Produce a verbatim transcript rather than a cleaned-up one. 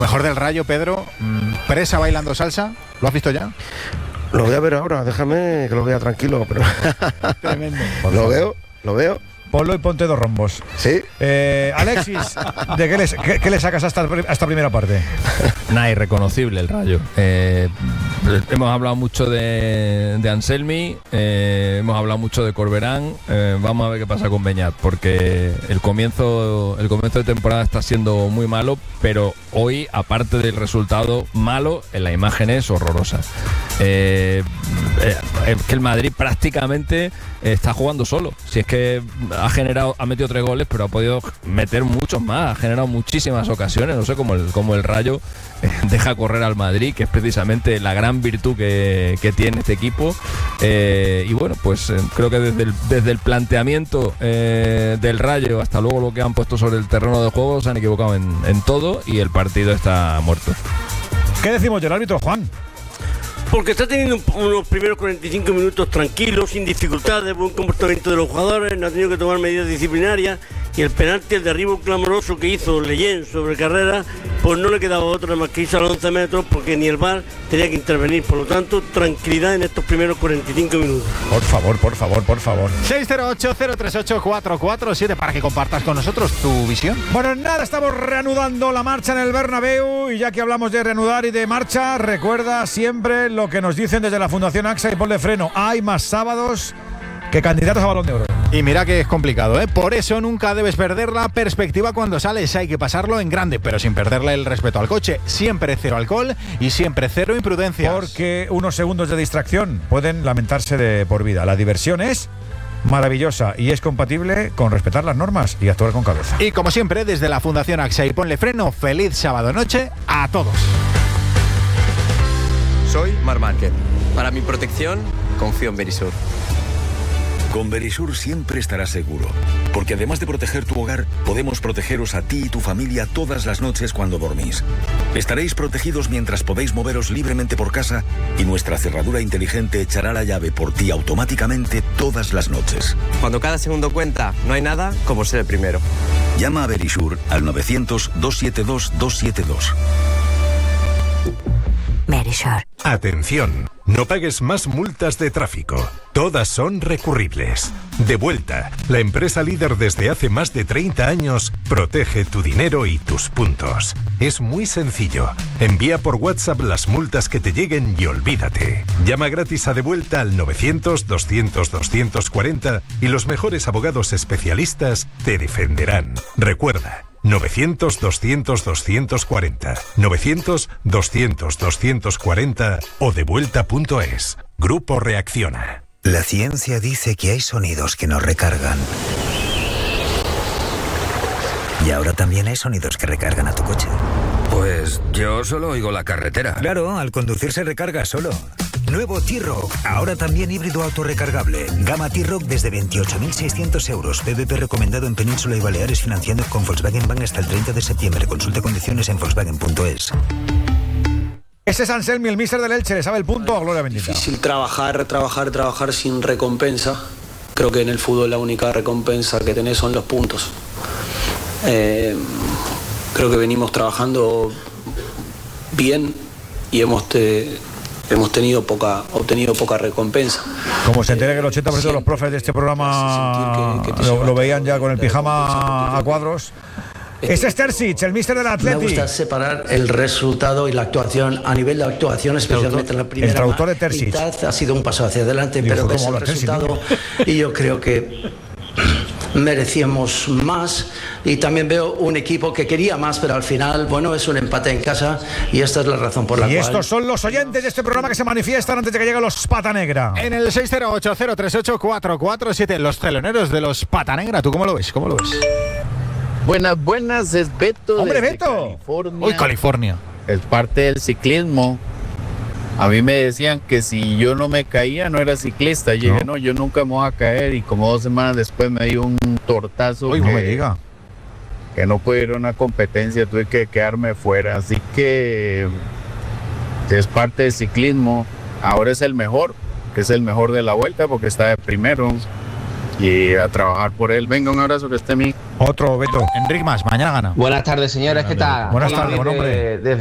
Mejor del Rayo, Pedro. Presa bailando salsa. ¿Lo has visto ya? Lo voy a ver ahora, déjame que lo vea tranquilo. Pero tremendo. Lo veo, lo veo. Ponlo y ponte dos rombos. Sí. Eh, Alexis, ¿de qué le, qué, qué le sacas a esta, a esta primera parte? Nada, irreconocible el Rayo. Eh, hemos hablado mucho de, de Anselmi, eh, hemos hablado mucho de Corberán. Eh, vamos a ver qué pasa con Beñat, porque el comienzo, el comienzo de temporada está siendo muy malo, pero hoy, aparte del resultado malo, la imagen es horrorosa. Eh, eh, que el Madrid prácticamente está jugando solo. Si es que ha generado, ha metido tres goles, pero ha podido meter muchos más, ha generado muchísimas ocasiones. No sé cómo el, cómo el Rayo eh, deja correr al Madrid, que es precisamente la gran virtud que, que tiene este equipo. Eh, y bueno, pues eh, creo que desde el, desde el planteamiento eh, del Rayo hasta luego lo que han puesto sobre el terreno de juego, se han equivocado en, en todo y el partido está muerto. ¿Qué decimos del árbitro, Juan? Porque está teniendo unos primeros cuarenta y cinco minutos tranquilos, sin dificultades, buen comportamiento de los jugadores, no ha tenido que tomar medidas disciplinarias, y el penalti, el derribo clamoroso que hizo Leyen sobre Carrera, pues no le quedaba otra más que irse a los once metros, porque ni el V A R tenía que intervenir. Por lo tanto, tranquilidad en estos primeros cuarenta y cinco minutos. Por favor, por favor, por favor. seis cero ocho, cero tres ocho, cuatro cuatro siete para que compartas con nosotros tu visión. Bueno, nada, estamos reanudando la marcha en el Bernabéu, y ya que hablamos de reanudar y de marcha, recuerda siempre lo que nos dicen desde la Fundación AXA y ponle freno. Hay más sábados que candidatos a Balón de Oro. Y mira que es complicado, ¿eh? Por eso nunca debes perder la perspectiva cuando sales. Hay que pasarlo en grande, pero sin perderle el respeto al coche. Siempre cero alcohol y siempre cero imprudencias. Porque unos segundos de distracción pueden lamentarse de por vida. La diversión es maravillosa y es compatible con respetar las normas y actuar con cabeza. Y como siempre, desde la Fundación AXA y ponle freno, feliz sábado noche a todos. Soy Marc Márquez. Para mi protección, confío en Verisur. Con Verisur siempre estarás seguro, porque además de proteger tu hogar, podemos protegeros a ti y tu familia todas las noches cuando dormís. Estaréis protegidos mientras podéis moveros libremente por casa y nuestra cerradura inteligente echará la llave por ti automáticamente todas las noches. Cuando cada segundo cuenta, no hay nada como ser el primero. Llama a Verisur al novecientos, doscientos setenta y dos, doscientos setenta y dos. Verisur. Atención, no pagues más multas de tráfico. Todas son recurribles. Devuelta, la empresa líder desde hace más de treinta años, protege tu dinero y tus puntos. Es muy sencillo. Envía por WhatsApp las multas que te lleguen y olvídate. Llama gratis a Devuelta al novecientos, doscientos, doscientos cuarenta y los mejores abogados especialistas te defenderán. Recuerda, novecientos, doscientos, doscientos cuarenta, novecientos, doscientos, doscientos cuarenta o devuelta punto es. Grupo Reacciona. La ciencia dice que hay sonidos que nos recargan. Y ahora también hay sonidos que recargan a tu coche. Pues yo solo oigo la carretera. Claro, al conducir se recarga solo. Nuevo T-Roc, ahora también híbrido autorrecargable. Gama T-Roc desde veintiocho mil seiscientos euros. P V P recomendado en Península y Baleares, financiando con Volkswagen Bank hasta el treinta de septiembre. Consulte condiciones en volkswagen punto es. Ese es Anselmi, el míster del Elche, le sabe el punto a gloria bendita. Difícil trabajar, trabajar, trabajar sin recompensa. Creo que en el fútbol la única recompensa que tenés son los puntos. Eh, creo que venimos trabajando bien y hemos, te, hemos tenido poca, obtenido poca recompensa. Como se entera que el ochenta por ciento de los profes de este programa que, que lo, lo veían ya con el pijama a cuadros. Este es Terzic, el míster del Atleti. Me gusta separar el resultado y la actuación. A nivel de actuación, especialmente en la primera el traductor de Terzic. mitad, ha sido un paso hacia adelante, Digo, pero ves el resultado y yo creo que merecíamos más, y también veo un equipo que quería más, pero al final, bueno, es un empate en casa y esta es la razón por la y cual... Y estos son los oyentes de este programa que se manifiestan antes de que lleguen los Pata Negra. En el seis cero ocho, cero tres ocho, cuatro cuatro siete, los teloneros de los Pata Negra. ¿Tú cómo lo ves? ¿Cómo lo ves? Buenas, buenas, es Beto. ¡Hombre, Beto! California. Uy, California. Es parte del ciclismo. A mí me decían que si yo no me caía no era ciclista. Yo no. dije, no, yo nunca me voy a caer. Y como dos semanas después me dio un tortazo. Uy, que, no me diga. Que no pude ir a una competencia, tuve que quedarme fuera. Así que es parte del ciclismo. Ahora es el mejor, que es el mejor de la vuelta porque está de primero. y a trabajar por él. Venga, un abrazo, que esté bien. Otro, Beto. Enric Mas, mañana gana. Buenas tardes, señores, ¿qué tal? Buenas tardes, buen hombre. Desde